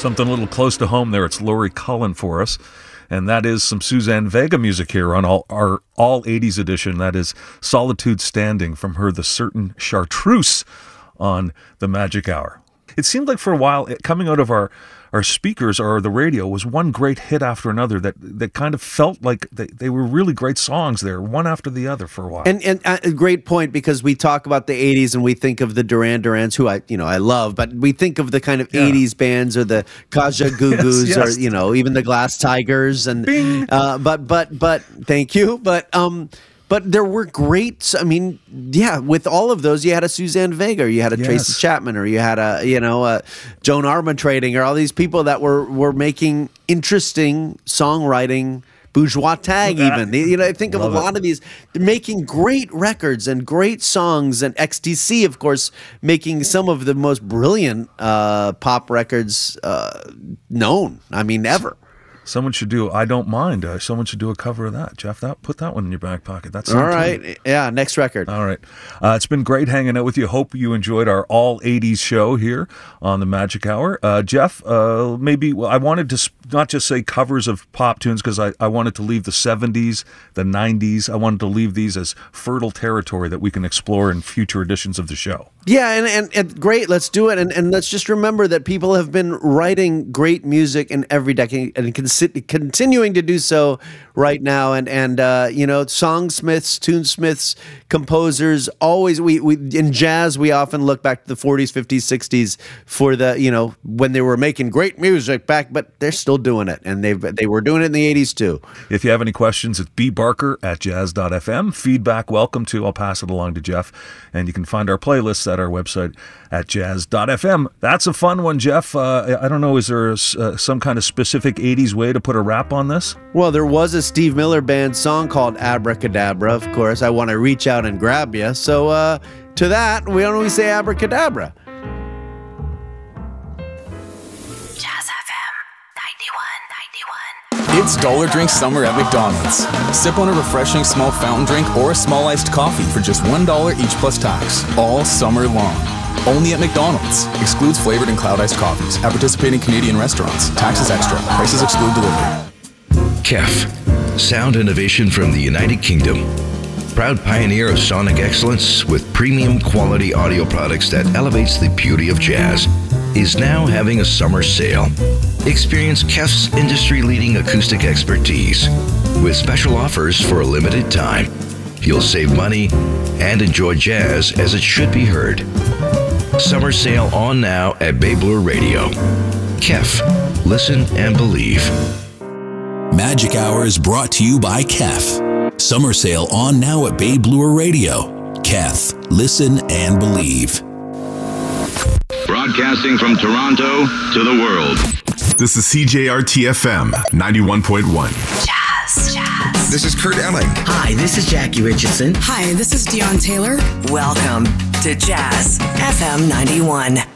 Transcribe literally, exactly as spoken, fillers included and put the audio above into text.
Something a little close to home there. It's Laurie Cullen for us. And that is some Suzanne Vega music here on all, our all eighties edition. That is Solitude Standing from her The Certain Chartreuse on the Magic Hour. It seemed like for a while, it, coming out of our, our speakers or the radio was one great hit after another that, that kind of felt like they, they were really great songs there, one after the other for a while. And and uh, a great point, because we talk about the eighties and we think of the Duran Durans, who I you know I love, but we think of the kind of yeah. eighties bands or the Kaja Gugus yes, yes. or you know even the Glass Tigers and uh, but but but thank you, but um. But there were great, I mean, yeah, with all of those, you had a Suzanne Vega, or you had a yes. Tracy Chapman, or you had a, you know, a Joan Armatrading, or all these people that were, were making interesting songwriting, bourgeois tag even. You know, I think of a lot it. of these, they're making great records and great songs, and X T C, of course, making some of the most brilliant uh, pop records uh, known, I mean, ever. Someone should do I Don't Mind. Uh, someone should do a cover of that. Jeff, that put that one in your back pocket. That's all right. Time. Yeah, next record. All right. Uh, it's been great hanging out with you. Hope you enjoyed our all eighties show here on the Magic Hour. Uh, Jeff, uh, maybe well, I wanted to not just say covers of pop tunes, because I, I wanted to leave the seventies, the nineties. I wanted to leave these as fertile territory that we can explore in future editions of the show. Yeah, and, and, and great. Let's do it. And, and let's just remember that people have been writing great music in every decade and can continuing to do so right now, and and uh, you know, songsmiths, tunesmiths, composers. Always, we, we in jazz we often look back to the forties, fifties, sixties for the you know when they were making great music back, but they're still doing it, and they they were doing it in the eighties too. If you have any questions, it's b barker at jazz dot f m. Feedback welcome too. I'll pass it along to Jeff, and you can find our playlists at our website at jazz dot f m. That's a fun one, Jeff. Uh, I don't know, is there a, uh, some kind of specific eighties way to put a wrap on this? Well, there was a Steve Miller Band song called Abracadabra. Of course, I want to reach out and grab you. So uh, to that, we don't always say abracadabra. Jazz F M ninety-one ninety-one. It's Dollar Drink Summer at McDonald's. Sip on a refreshing small fountain drink or a small iced coffee for just one dollar each plus tax, all summer long. Only at McDonald's. Excludes flavored and cloud iced coffees at participating Canadian restaurants. Taxes extra. Prices exclude delivery. K E F, sound innovation from the United Kingdom. Proud pioneer of sonic excellence with premium quality audio products that elevates the beauty of jazz, is now having a summer sale. Experience K E F's industry-leading acoustic expertise with special offers for a limited time. You'll save money and enjoy jazz as it should be heard. Summer sale on now at Bay Bloor Radio. K E F, listen and believe. Magic Hour is brought to you by K E F. Summer sale on now at Bay Bloor Radio. K E F, listen and believe. Broadcasting from Toronto to the world. This is C J R T F M ninety-one point one. Jazz, jazz. This is Kurt Elling. Hi, this is Jackie Richardson. Hi, this is Dion Taylor. Welcome to Jazz F M ninety-one.